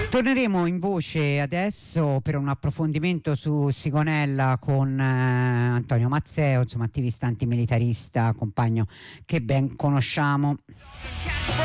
Torneremo in voce adesso per un approfondimento su Sigonella con Antonio Mazzeo, insomma attivista antimilitarista, compagno che ben conosciamo.